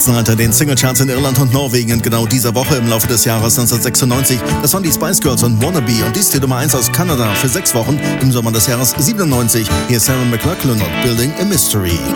Spitzenreiter den Singlecharts in Irland und Norwegen in genau dieser Woche im Laufe des Jahres 1996. Das waren die Spice Girls und Wannabe und dies die Nummer 1 aus Kanada für 6 Wochen im Sommer des Jahres 97. Hier ist Sarah McLachlan und Building a Mystery.